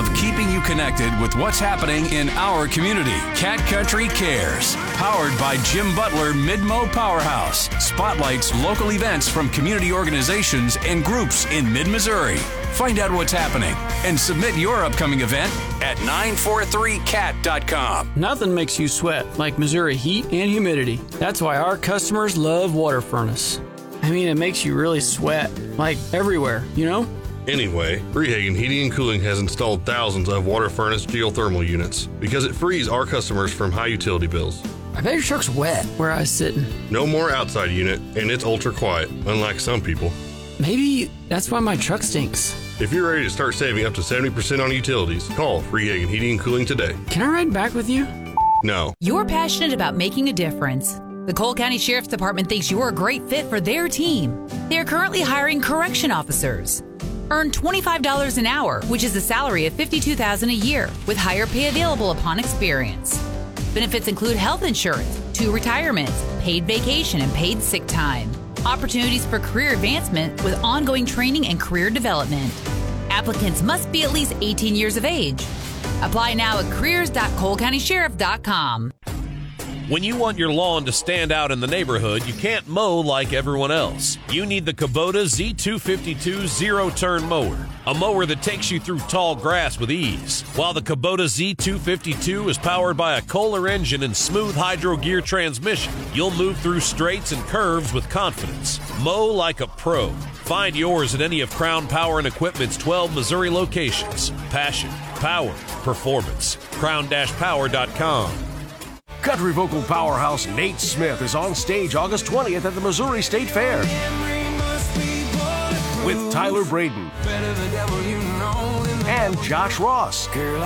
love keeping you connected with what's happening in our community. Cat Country Cares, powered by Jim Butler Mid-Mo Powerhouse, spotlights local events from community organizations and groups in mid-Missouri. Find out what's happening and submit your upcoming event at 943cat.com. Nothing makes you sweat like Missouri heat and humidity. That's why our customers love Water Furnace. I mean, it makes you really sweat, like everywhere, you know? Anyway, Freehagen Heating and Cooling has installed thousands of Water Furnace geothermal units because it frees our customers from high utility bills. I bet your truck's wet where I was sitting. No more outside unit, and it's ultra quiet, unlike some people. Maybe that's why my truck stinks. If you're ready to start saving up to 70% on utilities, call Freehagen Heating and Cooling today. Can I ride back with you? No. You're passionate about making a difference. The Cole County Sheriff's Department thinks you're a great fit for their team. They are currently hiring correction officers. Earn $25 an hour, which is a salary of $52,000 a year, with higher pay available upon experience. Benefits include health insurance, 2 retirements, paid vacation, and paid sick time. Opportunities for career advancement with ongoing training and career development. Applicants must be at least 18 years of age. Apply now at careers.colecountysheriff.com. When you want your lawn to stand out in the neighborhood, you can't mow like everyone else. You need the Kubota Z252 zero-turn mower, a mower that takes you through tall grass with ease. While the Kubota Z252 is powered by a Kohler engine and smooth hydro gear transmission, you'll move through straights and curves with confidence. Mow like a pro. Find yours at any of Crown Power and Equipment's 12 Missouri locations. Passion, power, performance. crown-power.com. Country vocal powerhouse Nate Smith is on stage August 20th at the Missouri State Fair with Tyler Braden and Josh Ross.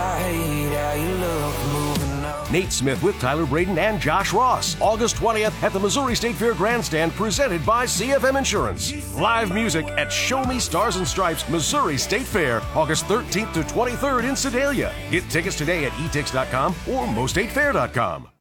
Nate Smith with Tyler Braden and Josh Ross, August 20th at the Missouri State Fair Grandstand, presented by CFM Insurance. Live music at Show Me Stars and Stripes Missouri State Fair, August 13th to 23rd in Sedalia. Get tickets today at etix.com or mostatefair.com.